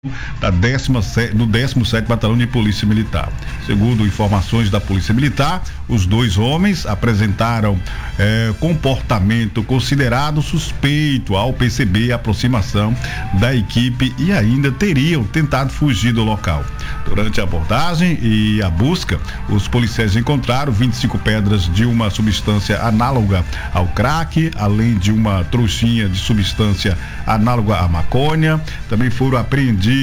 no 17º Batalhão de Polícia Militar. Segundo informações da Polícia Militar, os dois homens apresentaram comportamento considerado suspeito ao perceber a aproximação da equipe e ainda teriam tentado fugir do local. Durante a abordagem e a busca, os policiais encontraram 25 pedras de uma substância análoga ao crack, além de uma trouxinha de substância análoga à maconha. Também foram apreendidos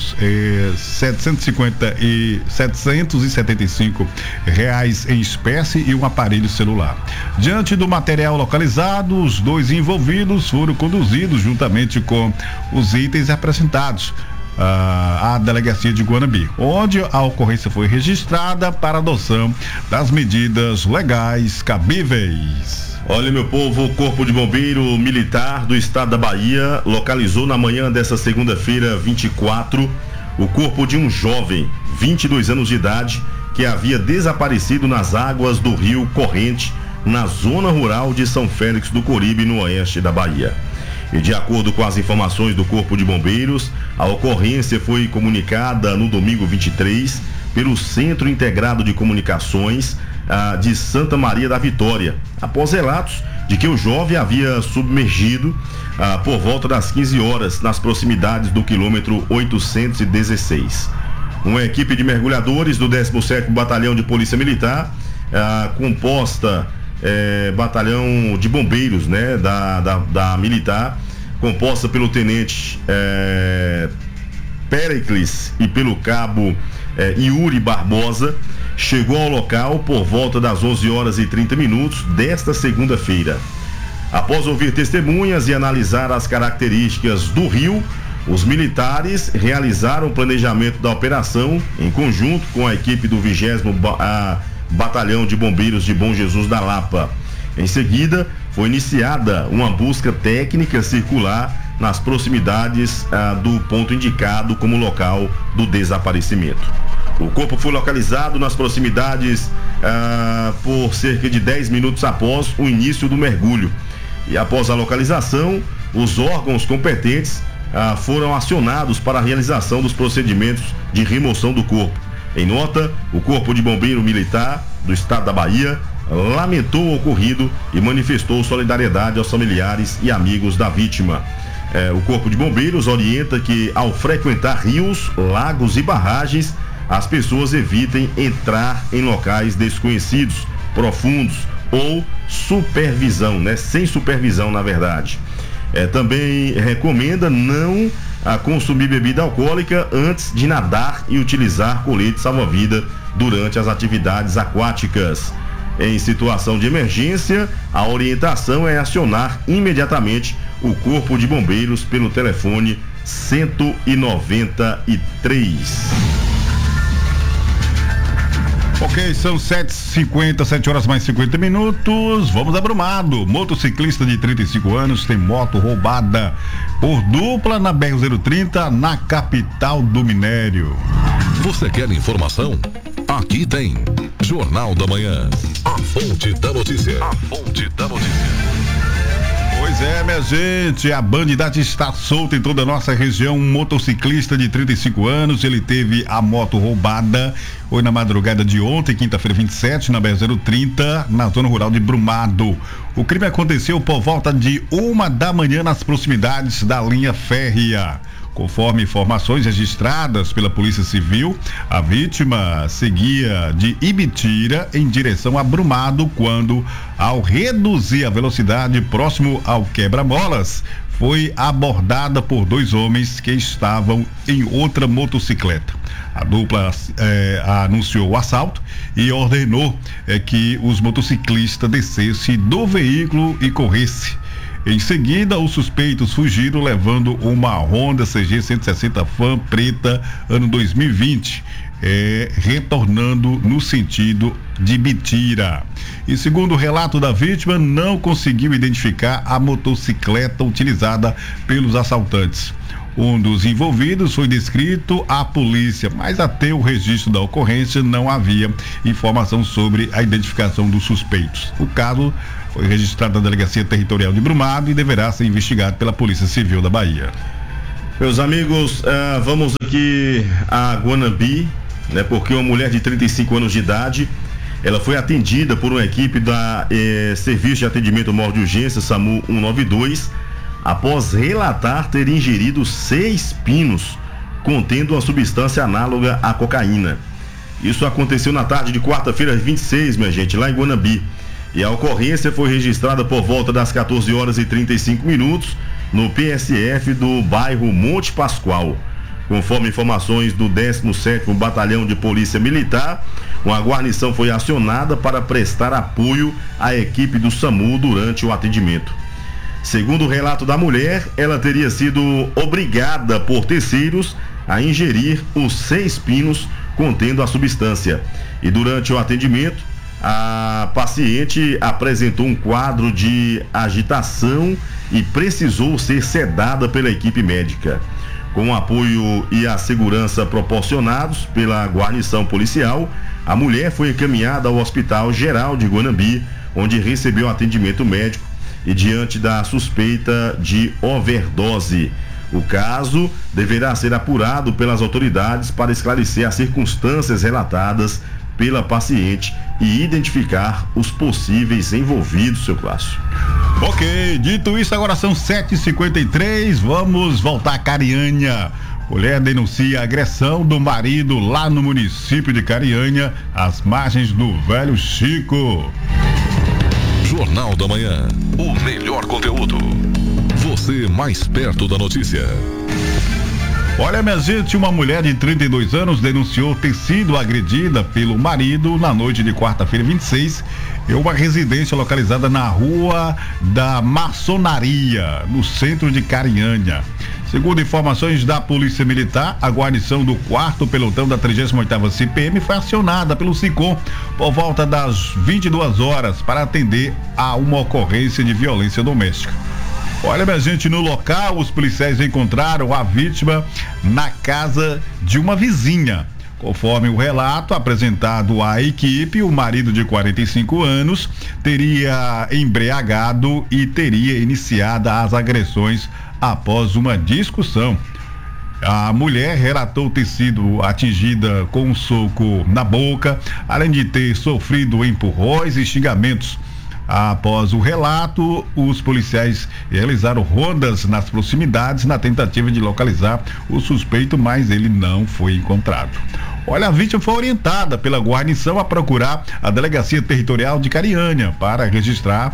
R$775 em espécie e um aparelho celular. Diante do material localizado, os dois envolvidos foram conduzidos juntamente com os itens apresentados à delegacia de Guanambi, onde a ocorrência foi registrada para adoção das medidas legais cabíveis. Olha, meu povo, o Corpo de Bombeiro Militar do Estado da Bahia localizou na manhã dessa segunda-feira, 24, o corpo de um jovem, 22 anos de idade, que havia desaparecido nas águas do rio Corrente, na zona rural de São Félix do Coribe, no oeste da Bahia. E de acordo com as informações do Corpo de Bombeiros, a ocorrência foi comunicada no domingo 23 pelo Centro Integrado de Comunicações de Santa Maria da Vitória, após relatos de que o jovem havia submergido por volta das 15 horas nas proximidades do quilômetro 816. Uma equipe de mergulhadores do 17º Batalhão de Polícia Militar, composta batalhão de bombeiros, né, da militar, composta pelo tenente Pericles e pelo cabo Yuri Barbosa, chegou ao local por volta das 11h30 desta segunda-feira. Após ouvir testemunhas e analisar as características do rio, os militares realizaram o planejamento da operação em conjunto com a equipe do 20º Batalhão de Bombeiros de Bom Jesus da Lapa. Em seguida, foi iniciada uma busca técnica circular nas proximidades do ponto indicado como local do desaparecimento. O corpo foi localizado nas proximidades por cerca de 10 minutos após o início do mergulho. E após a localização, os órgãos competentes foram acionados para a realização dos procedimentos de remoção do corpo. Em nota, o Corpo de Bombeiro Militar do Estado da Bahia lamentou o ocorrido e manifestou solidariedade aos familiares e amigos da vítima. O Corpo de Bombeiros orienta que, ao frequentar rios, lagos e barragens, as pessoas evitem entrar em locais desconhecidos, profundos ou supervisão, né? Sem supervisão, na verdade. Também recomenda não consumir bebida alcoólica antes de nadar e utilizar colete salva-vida durante as atividades aquáticas. Em situação de emergência, a orientação é acionar imediatamente o Corpo de Bombeiros pelo telefone 193. Ok, são 7h50, 7h mais 50. Vamos a Brumado. Motociclista de 35 anos tem moto roubada por dupla na BR-030, na capital do minério. Você quer informação? Aqui tem Jornal da Manhã. A fonte da notícia. A fonte da notícia. Pois é, minha gente, a bandidagem está solta em toda a nossa região. Um motociclista de 35 anos, ele teve a moto roubada. Foi na madrugada de ontem, quinta-feira 27, na BR-030, na zona rural de Brumado. O crime aconteceu por volta de 1 da manhã nas proximidades da linha férrea. Conforme informações registradas pela Polícia Civil, a vítima seguia de Ibitira em direção a Brumado quando, ao reduzir a velocidade próximo ao quebra-molas, foi abordada por dois homens que estavam em outra motocicleta. A dupla anunciou o assalto e ordenou que os motociclistas descessem do veículo e corressem. Em seguida, os suspeitos fugiram levando uma Honda CG 160 Fan preta, ano 2020, retornando no sentido de Bitira. E segundo o relato da vítima, não conseguiu identificar a motocicleta utilizada pelos assaltantes. Um dos envolvidos foi descrito à polícia, mas até o registro da ocorrência não havia informação sobre a identificação dos suspeitos. O caso foi registrado na Delegacia Territorial de Brumado e deverá ser investigado pela Polícia Civil da Bahia. Meus amigos, vamos aqui a Guanambi, né? Porque uma mulher de 35 anos de idade, ela foi atendida por uma equipe da Serviço de Atendimento Móvel de Urgência, SAMU 192, após relatar ter ingerido 6 pinos contendo uma substância análoga à cocaína. Isso aconteceu na tarde de quarta-feira, 26, minha gente, lá em Guanambi. E a ocorrência foi registrada por volta das 14 horas e 35 minutos no PSF do bairro Monte Pascoal. Conforme informações do 17º Batalhão de Polícia Militar, uma guarnição foi acionada para prestar apoio à equipe do SAMU durante o atendimento. Segundo o relato da mulher, ela teria sido obrigada por terceiros a ingerir os 6 pinos contendo a substância. E durante o atendimento, a paciente apresentou um quadro de agitação e precisou ser sedada pela equipe médica. Com o apoio e a segurança proporcionados pela guarnição policial, a mulher foi encaminhada ao Hospital Geral de Guanambi, onde recebeu atendimento médico e diante da suspeita de overdose. O caso deverá ser apurado pelas autoridades para esclarecer as circunstâncias relatadas pela paciente e identificar os possíveis envolvidos, seu Clássico. Ok, dito isso, agora são 7h53, vamos voltar a Cariânia. Mulher denuncia agressão do marido lá no município de Cariânia, às margens do Velho Chico. Jornal da Manhã, o melhor conteúdo. Você mais perto da notícia. Olha, minha gente, uma mulher de 32 anos denunciou ter sido agredida pelo marido na noite de quarta-feira, 26, em uma residência localizada na Rua da Maçonaria, no centro de Cariânia. Segundo informações da Polícia Militar, a guarnição do 4º pelotão da 38ª CPM foi acionada pelo SICOM por volta das 22 horas para atender a uma ocorrência de violência doméstica. Olha, minha gente, no local, os policiais encontraram a vítima na casa de uma vizinha. Conforme o relato apresentado à equipe, o marido de 45 anos teria embriagado e teria iniciado as agressões após uma discussão. A mulher relatou ter sido atingida com um soco na boca, além de ter sofrido empurrões e xingamentos. Após o relato, os policiais realizaram rondas nas proximidades na tentativa de localizar o suspeito, mas ele não foi encontrado. Olha, a vítima foi orientada pela guarnição a procurar a Delegacia Territorial de Cariânia para registrar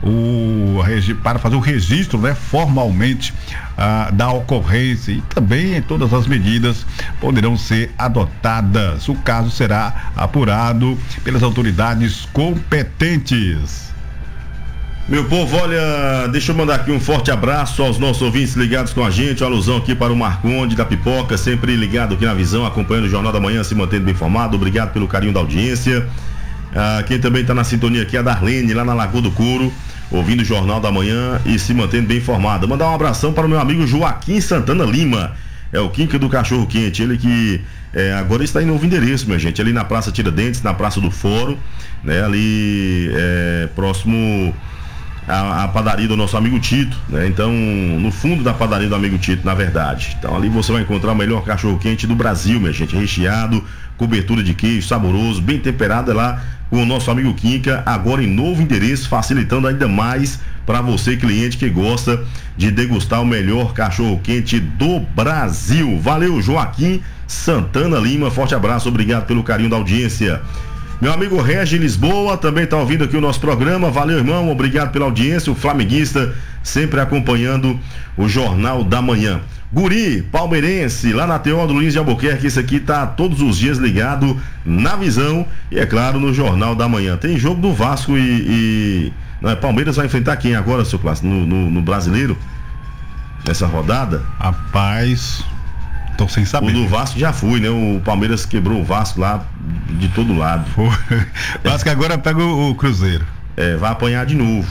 para fazer o registro, né, formalmente da ocorrência, e também todas as medidas poderão ser adotadas. O caso será apurado pelas autoridades competentes. Meu povo, olha, deixa eu mandar aqui um forte abraço aos nossos ouvintes ligados com a gente, uma alusão aqui para o Marconde da Pipoca, sempre ligado aqui na Visão, acompanhando o Jornal da Manhã, se mantendo bem informado. Obrigado pelo carinho da audiência. Quem também está na sintonia aqui é a Darlene, lá na Lagoa do Couro, ouvindo o Jornal da Manhã e se mantendo bem informado. Mandar um abração para o meu amigo Joaquim Santana Lima, é o Quinca do Cachorro Quente, ele que agora está em novo endereço, minha gente, ali na Praça Tiradentes, na Praça do Fórum, né, ali próximo a padaria do nosso amigo Tito, né? Então, no fundo da padaria do amigo Tito, na verdade. Então, ali você vai encontrar o melhor cachorro quente do Brasil, minha gente, recheado, cobertura de queijo, saboroso, bem temperado, é lá com o nosso amigo Quinca, agora em novo endereço, facilitando ainda mais para você, cliente que gosta de degustar o melhor cachorro quente do Brasil. Valeu, Joaquim Santana Lima, forte abraço, obrigado pelo carinho da audiência. Meu amigo Regi Lisboa também está ouvindo aqui o nosso programa. Valeu, irmão, obrigado pela audiência. O flamenguista sempre acompanhando o Jornal da Manhã. Guri, palmeirense, lá na Teódulo Lins de Albuquerque, esse aqui tá todos os dias ligado na Visão e, é claro, no Jornal da Manhã. Tem jogo do Vasco Palmeiras vai enfrentar quem agora, seu Clássico, no Brasileiro? Nessa rodada? Rapaz, tô sem saber. O do Vasco já fui, né? O Palmeiras quebrou o Vasco lá de todo lado. Vasco agora pega o Cruzeiro. Vai apanhar de novo.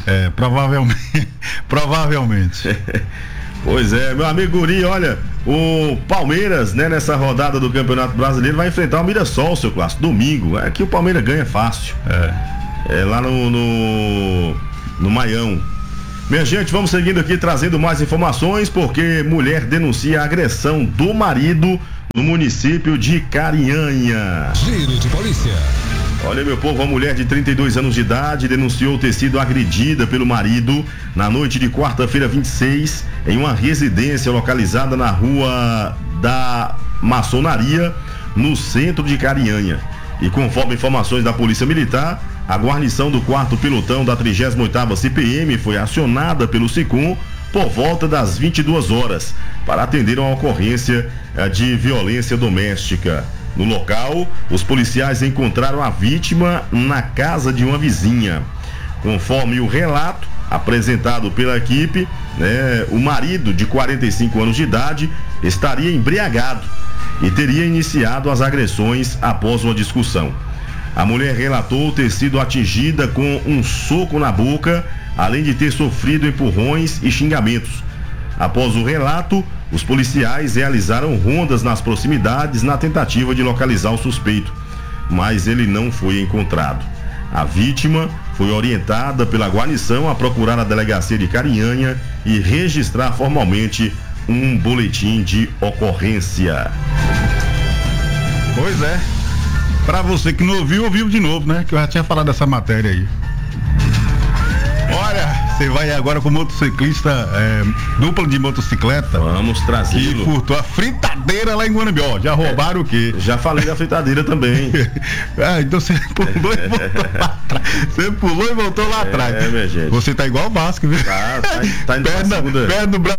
Provavelmente. Pois é, meu amigo Guri, olha, o Palmeiras, né, nessa rodada do Campeonato Brasileiro vai enfrentar o Mirassol, seu Clássico, domingo. É que o Palmeiras ganha fácil. Lá no Maião. Minha gente, vamos seguindo aqui trazendo mais informações, porque mulher denuncia a agressão do marido no município de Carinhanha. Giro de polícia. Olha, meu povo, uma mulher de 32 anos de idade denunciou ter sido agredida pelo marido na noite de quarta-feira 26 em uma residência localizada na rua da Maçonaria, no centro de Carinhanha. E conforme informações da Polícia Militar, a guarnição do 4º pelotão da 38ª CPM foi acionada pelo SICOM por volta das 22 horas para atender a uma ocorrência de violência doméstica. No local, os policiais encontraram a vítima na casa de uma vizinha. Conforme o relato apresentado pela equipe, o marido de 45 anos de idade estaria embriagado e teria iniciado as agressões após uma discussão. A mulher relatou ter sido atingida com um soco na boca, além de ter sofrido empurrões e xingamentos. Após o relato, os policiais realizaram rondas nas proximidades na tentativa de localizar o suspeito, mas ele não foi encontrado. A vítima foi orientada pela guarnição a procurar a delegacia de Carinhanha e registrar formalmente um boletim de ocorrência. Pois é. Pra você que não ouviu de novo, né? Que eu já tinha falado dessa matéria aí. Olha, você vai agora com motociclista, dupla de motocicleta. Vamos trazê-lo. Que furtou a fritadeira lá em Guanambi. Ó, já roubaram o quê? Já falei da fritadeira também. Então você pulou e voltou lá atrás. Você pulou e voltou lá atrás. Minha gente. Você tá igual o Vasco, viu? Tá indo pra segunda. Perna do braço.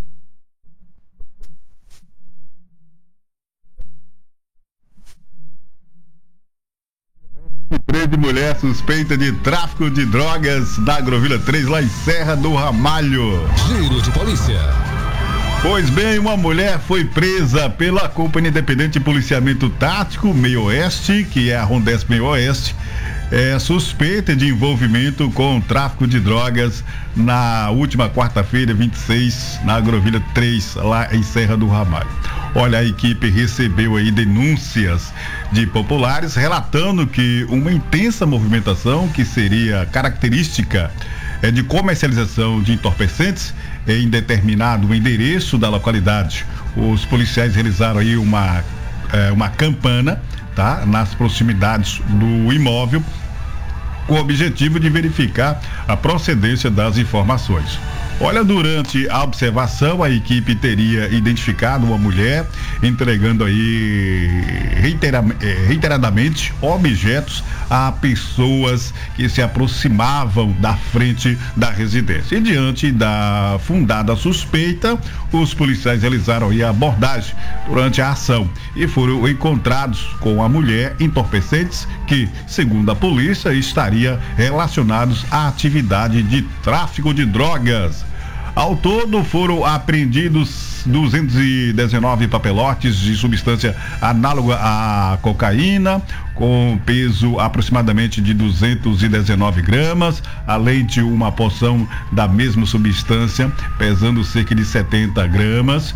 Prende mulher suspeita de tráfico de drogas na Agrovila 3, lá em Serra do Ramalho. Giro de polícia. Pois bem, uma mulher foi presa pela Companhia Independente de Policiamento Tático Meio Oeste, que é a Rondesp Meio Oeste, suspeita de envolvimento com tráfico de drogas na última quarta-feira, 26, na Agrovila 3, lá em Serra do Ramalho. Olha, a equipe recebeu aí denúncias de populares relatando que uma intensa movimentação que seria característica de comercialização de entorpecentes em determinado endereço da localidade. Os policiais realizaram aí uma campana, tá, nas proximidades do imóvel, com o objetivo de verificar a procedência das informações. Olha, durante a observação, a equipe teria identificado uma mulher entregando aí reiteradamente objetos a pessoas que se aproximavam da frente da residência. E diante da fundada suspeita, os policiais realizaram aí a abordagem durante a ação e foram encontrados com a mulher entorpecentes que, segundo a polícia, estaria relacionados à atividade de tráfico de drogas. Ao todo foram apreendidos 219 papelotes de substância análoga à cocaína, com peso aproximadamente de 219 gramas, além de uma porção da mesma substância, pesando cerca de 70 gramas,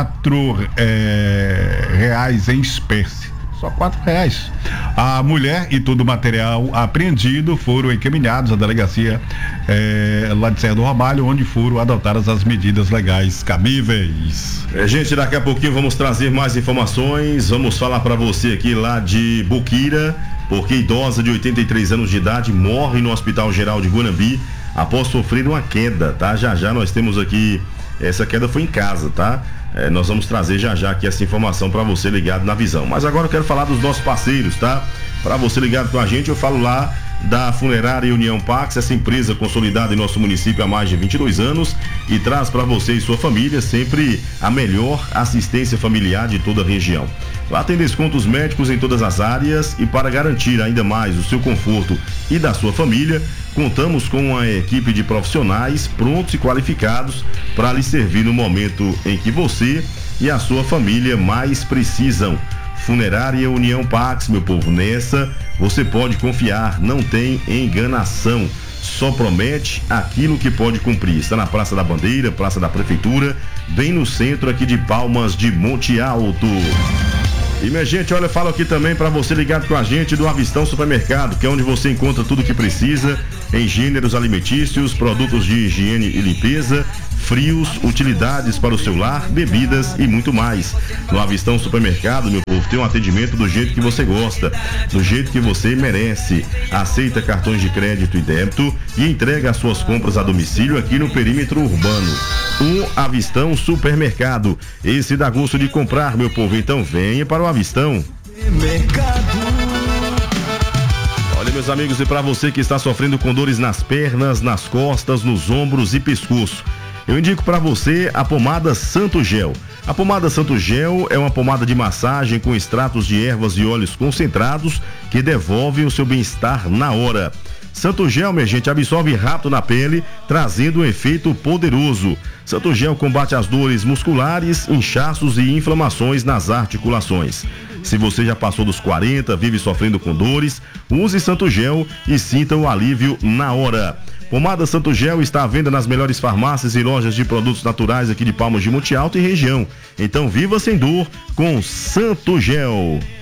R$4 em espécie. Só R$4. A mulher e todo o material apreendido foram encaminhados à delegacia lá de Serra do Ramalho, onde foram adotadas as medidas legais cabíveis. Gente, daqui a pouquinho vamos trazer mais informações. Vamos falar para você aqui lá de Buquira, porque idosa de 83 anos de idade morre no Hospital Geral de Guanambi após sofrer uma queda, tá? Já nós temos aqui, essa queda foi em casa, tá? Nós vamos trazer já aqui essa informação para você ligado na visão. Mas agora eu quero falar dos nossos parceiros, tá? Para você ligado com a gente, eu falo lá da Funerária União Pax, essa empresa consolidada em nosso município há mais de 22 anos e traz para você e sua família sempre a melhor assistência familiar de toda a região. Lá tem descontos médicos em todas as áreas e para garantir ainda mais o seu conforto e da sua família, contamos com uma equipe de profissionais prontos e qualificados para lhe servir no momento em que você e a sua família mais precisam. Funerária União Pax, meu povo, nessa você pode confiar, não tem enganação, só promete aquilo que pode cumprir. Está na Praça da Bandeira, Praça da Prefeitura, bem no centro aqui de Palmas de Monte Alto. E E minha gente, olha, eu falo aqui também para você ligado com a gente do Avistão Supermercado, que é onde você encontra tudo o que precisa em gêneros alimentícios, produtos de higiene e limpeza, frios, utilidades para o seu lar, bebidas e muito mais. No Avistão Supermercado, meu povo, tem um atendimento do jeito que você gosta, do jeito que você merece. Aceita cartões de crédito e débito e entrega as suas compras a domicílio aqui no perímetro urbano. Um Avistão Supermercado. Esse dá gosto de comprar, meu povo, então venha para o Avistão. Olha, meus amigos, e para você que está sofrendo com dores nas pernas, nas costas, nos ombros e pescoço, eu indico para você a pomada Santo Gel. A pomada Santo Gel é uma pomada de massagem com extratos de ervas e óleos concentrados que devolvem o seu bem-estar na hora. Santo Gel, minha gente, absorve rápido na pele, trazendo um efeito poderoso. Santo Gel combate as dores musculares, inchaços e inflamações nas articulações. Se você já passou dos 40, vive sofrendo com dores, use Santo Gel e sinta o alívio na hora. Pomada Santo Gel está à venda nas melhores farmácias e lojas de produtos naturais aqui de Palmas de Monte Alto e região. Então viva sem dor com Santo Gel.